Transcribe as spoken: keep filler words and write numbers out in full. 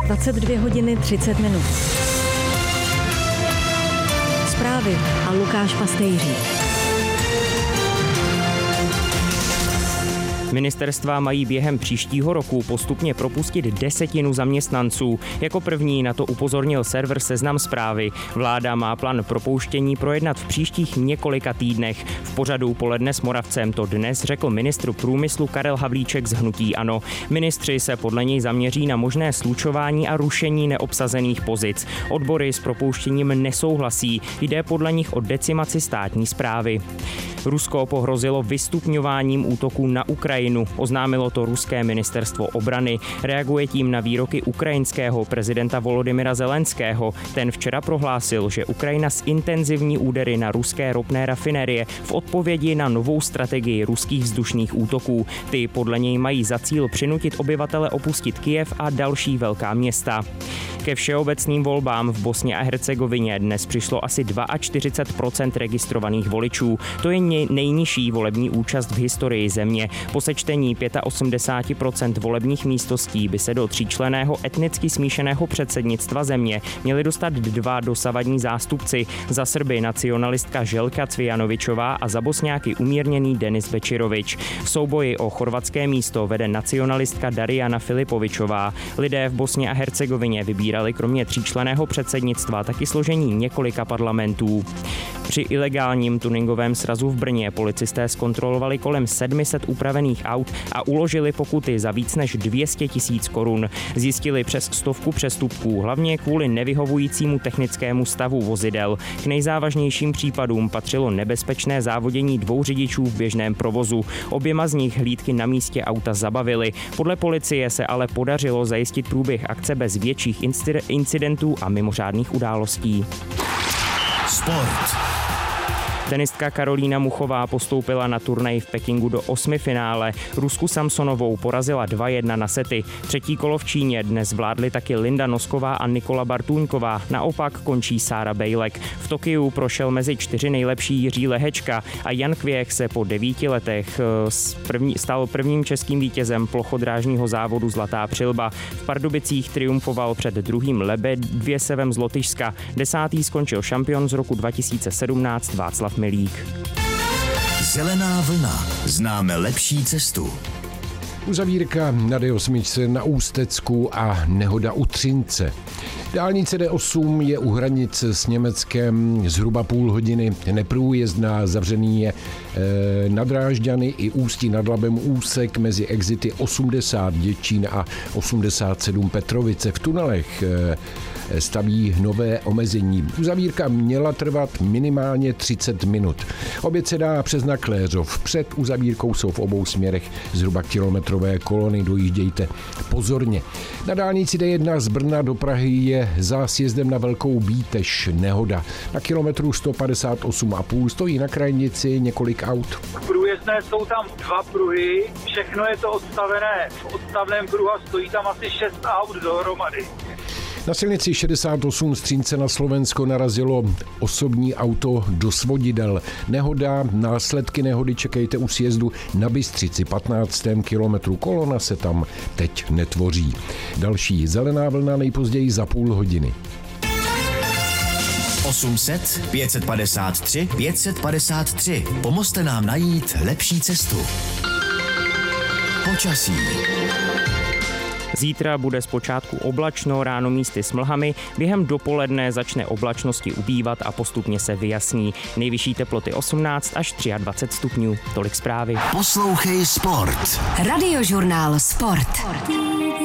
dvacet dvě hodiny třicet minut. Zprávy a Lukáš Pastejřík. Ministerstva mají během příštího roku postupně propustit desetinu zaměstnanců. Jako první na to upozornil server Seznam Zprávy. Vláda má plán propouštění projednat v příštích několika týdnech. V pořadu Poledne s Moravcem to dnes řekl ministr průmyslu Karel Havlíček z hnutí ANO. Ministři se podle něj zaměří na možné slučování a rušení neobsazených pozic. Odbory s propouštěním nesouhlasí. Jde podle nich o decimaci státní správy. Rusko pohrozilo vystupňováním útoků na Ukrajinu. Oznámilo to ruské ministerstvo obrany. Reaguje tím na výroky ukrajinského prezidenta Volodymyra Zelenského. Ten včera prohlásil, že Ukrajina zintenzivní údery na ruské ropné rafinérie v odpovědi na novou strategii ruských vzdušných útoků. Ty podle něj mají za cíl přinutit obyvatele opustit Kyjev a další velká města. Ke všeobecným volbám v Bosně a Hercegovině dnes přišlo asi čtyřicet dva procent registrovaných voličů. To je nejnižší volební účast v historii země. Po sečtení osmdesát pět procent volebních místností by se do tříčlenného etnicky smíšeného předsednictva země měli dostat dva dosavadní zástupci. Za Srby nacionalistka Željka Cvijanovičová a za Bosňáky umírněný Denis Bečirovič. V souboji o chorvatské místo vede nacionalistka Darijana Filipovičová. Lidé v Bosně a Hercegovině vybírali kromě tříčlenného předsednictva taky složení několika parlamentů. Při ilegálním tuningovém srazu v Brně policisté zkontrolovali kolem sedm set upravených aut a uložili pokuty za víc než dvě stě tisíc korun. Zjistili přes stovku přestupků, hlavně kvůli nevyhovujícímu technickému stavu vozidel. K nejzávažnějším případům patřilo nebezpečné závodění dvou řidičů v běžném provozu. Oběma z nich hlídky na místě auta zabavily. Podle policie se ale podařilo zajistit průběh akce bez větších incidentů a mimořádných událostí. Sport. Tenistka Karolína Muchová postoupila na turnaj v Pekingu do osmifinále. Rusku Samsonovou porazila dva jedna na sety. Třetí kolo v Číně dnes zvládly taky Linda Nosková a Nikola Bartůňková. Naopak končí Sára Bejlek. V Tokiu prošel mezi čtyři nejlepší Jiří Lehečka a Jan Kvěch se po devíti letech stal prvním českým vítězem plochodrážního závodu Zlatá přilba. V Pardubicích triumfoval před druhým Lebedvěsevem z Lotyšska. Desátý skončil šampion z roku dva tisíce sedmnáct Václav Milík. Zelená vlna. Známe lepší cestu. Uzavírka na D osm na Ústecku a nehoda u Třince. Dálnice D osm je u hranic s Německem zhruba půl hodiny neprůjezdná. Zavřený je e, na Drážďany i Ústí nad Labem úsek mezi exity osmdesát Děčín a osmdesát sedm Petrovice. V tunelech e, staví nové omezení. Uzavírka měla trvat minimálně třicet minut. Oběd se dá přes Nakléřov. Před uzavírkou jsou v obou směrech zhruba kilometrové kolony. Dojíždějte pozorně. Na dálnici D jedna z Brna do Prahy je za sjezdem na Velkou Bíteš nehoda. Na kilometru sto padesát osm a půl stojí na krajnici několik aut. Průjezdné jsou tam dva pruhy, všechno je to odstavené v odstavném pruhu a stojí tam asi šest aut dohromady. Na silnici šedesát osm z Třince na Slovensko narazilo osobní auto do svodidel. Nehoda, následky nehody čekejte u sjezdu na Bystřici, patnáctém kilometru. Kolona se tam teď netvoří. Další zelená vlna nejpozději za půl hodiny. osm set, pět set padesát tři, pět set padesát tři. Pomozte nám najít lepší cestu. Počasí. Zítra bude zpočátku oblačno, ráno místy s mlhami, během dopoledne začne oblačnosti ubývat a postupně se vyjasní. Nejvyšší teploty osmnáct až dvacet tři stupňů. Tolik zprávy. Poslouchej Sport. Radiožurnál Sport.